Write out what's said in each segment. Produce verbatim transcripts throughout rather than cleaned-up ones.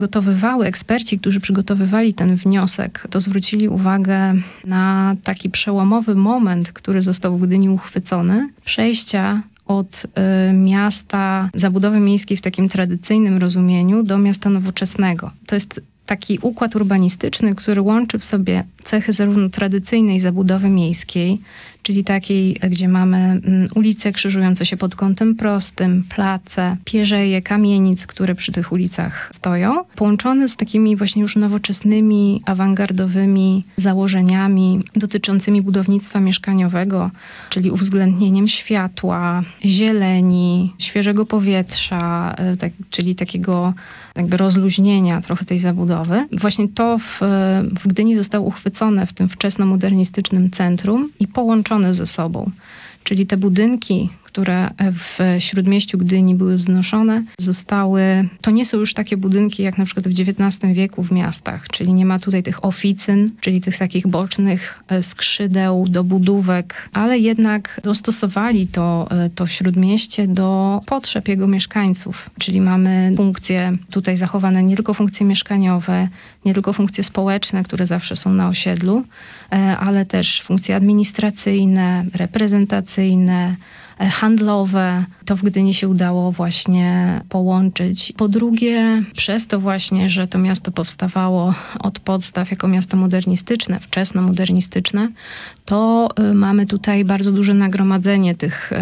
Gotowywały eksperci, którzy przygotowywali ten wniosek, to zwrócili uwagę na taki przełomowy moment, który został w Gdyni uchwycony, przejścia od y, miasta zabudowy miejskiej w takim tradycyjnym rozumieniu do miasta nowoczesnego. To jest taki układ urbanistyczny, który łączy w sobie cechy zarówno tradycyjnej zabudowy miejskiej, czyli takiej, gdzie mamy mm, ulice krzyżujące się pod kątem prostym, place, pierzeje, kamienic, które przy tych ulicach stoją, połączone z takimi właśnie już nowoczesnymi, awangardowymi założeniami dotyczącymi budownictwa mieszkaniowego, czyli uwzględnieniem światła, zieleni, świeżego powietrza, y, tak, czyli takiego jakby rozluźnienia trochę tej zabudowy. Właśnie to w, w Gdyni zostało uchwycone w tym wczesnomodernistycznym centrum i połączone ze sobą. Czyli te budynki, które w śródmieściu Gdyni były wznoszone, zostały... To nie są już takie budynki jak na przykład w dziewiętnastym wieku w miastach, czyli nie ma tutaj tych oficyn, czyli tych takich bocznych skrzydeł do budówek, ale jednak dostosowali to, to śródmieście do potrzeb jego mieszkańców. Czyli mamy funkcje tutaj zachowane, nie tylko funkcje mieszkaniowe, nie tylko funkcje społeczne, które zawsze są na osiedlu, ale też funkcje administracyjne, reprezentacyjne, handlowe. To w Gdyni się udało właśnie połączyć. Po drugie, przez to właśnie, że to miasto powstawało od podstaw jako miasto modernistyczne, wczesnomodernistyczne, to mamy tutaj bardzo duże nagromadzenie tych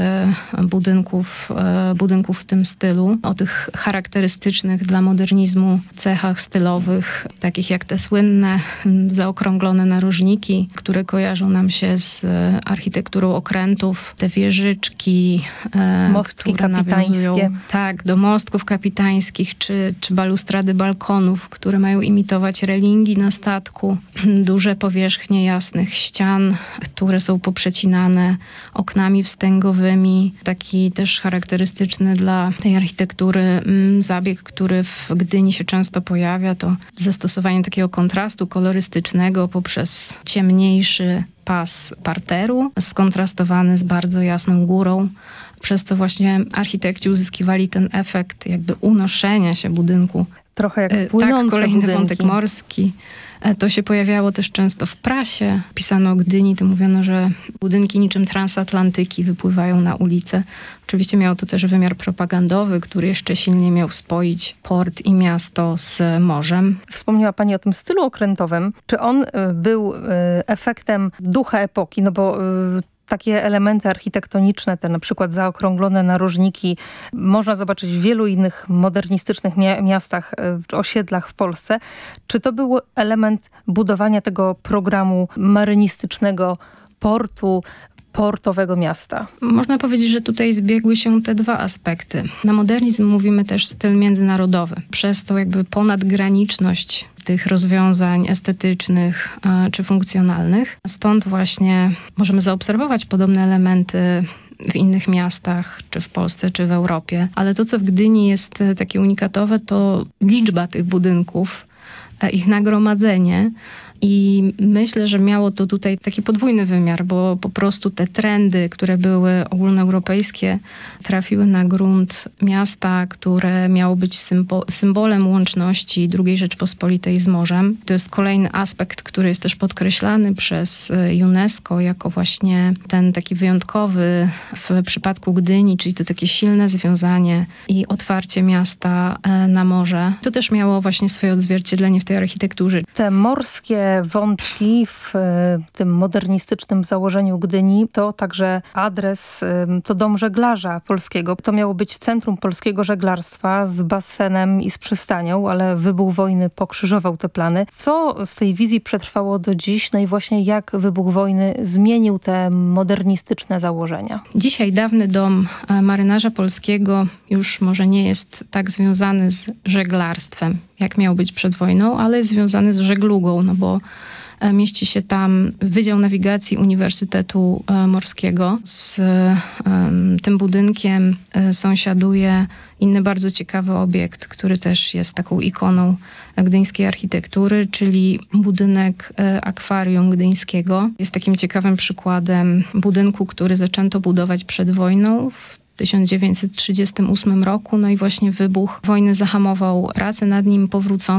budynków, budynków w tym stylu, o tych charakterystycznych dla modernizmu cechach stylowych, takich jak te słynne zaokrąglone narożniki, które kojarzą nam się z architekturą okrętów, te wieżyczki, mostki kapitańskie. Tak, do mostków kapitańskich, czy, czy balustrady balkonów, które mają imitować relingi na statku. Duże powierzchnie jasnych ścian, które są poprzecinane oknami wstęgowymi. Taki też charakterystyczny dla tej architektury mm, zabieg, który w Gdyni się często pojawia, to zastosowanie takiego kontrastu kolorystycznego poprzez ciemniejszy pas parteru, skontrastowany z bardzo jasną górą, przez co właśnie architekci uzyskiwali ten efekt jakby unoszenia się budynku. Trochę jak płynące Tak, kolejny budynki. wątek morski. To się pojawiało też często w prasie. Pisano o Gdyni, to mówiono, że budynki niczym transatlantyki wypływają na ulicę. Oczywiście miało to też wymiar propagandowy, który jeszcze silnie miał spoić port i miasto z morzem. Wspomniała pani o tym stylu okrętowym. Czy on był efektem ducha epoki? No bo takie elementy architektoniczne, te na przykład zaokrąglone narożniki, można zobaczyć w wielu innych modernistycznych mia- miastach, osiedlach w Polsce. Czy to był element budowania tego programu marynistycznego portu, portowego miasta? Można powiedzieć, że tutaj zbiegły się te dwa aspekty. Na modernizm mówimy też styl międzynarodowy. Przez to jakby ponadgraniczność tych rozwiązań estetycznych a, czy funkcjonalnych. Stąd właśnie możemy zaobserwować podobne elementy w innych miastach, czy w Polsce, czy w Europie. Ale to, co w Gdyni jest takie unikatowe, to liczba tych budynków, ich nagromadzenie. I myślę, że miało to tutaj taki podwójny wymiar, bo po prostu te trendy, które były ogólnoeuropejskie, trafiły na grunt miasta, które miało być symbo- symbolem łączności drugiej Rzeczpospolitej z morzem. To jest kolejny aspekt, który jest też podkreślany przez UNESCO jako właśnie ten taki wyjątkowy w przypadku Gdyni, czyli to takie silne związanie i otwarcie miasta na morze. To też miało właśnie swoje odzwierciedlenie w tej architekturze. Te morskie wątki w tym modernistycznym założeniu Gdyni to także adres, to dom żeglarza polskiego. To miało być centrum polskiego żeglarstwa z basenem i z przystanią, ale wybuch wojny pokrzyżował te plany. Co z tej wizji przetrwało do dziś? No i właśnie jak wybuch wojny zmienił te modernistyczne założenia? Dzisiaj dawny dom marynarza polskiego już może nie jest tak związany z żeglarstwem, jak miał być przed wojną, ale jest związany z żeglugą, no bo mieści się tam Wydział Nawigacji Uniwersytetu Morskiego. Z tym budynkiem sąsiaduje inny bardzo ciekawy obiekt, który też jest taką ikoną gdyńskiej architektury, czyli budynek akwarium gdyńskiego. Jest takim ciekawym przykładem budynku, który zaczęto budować przed wojną w tysiąc dziewięćset trzydziestym ósmym roku. No i właśnie wybuch wojny zahamował pracę nad nim, powrócono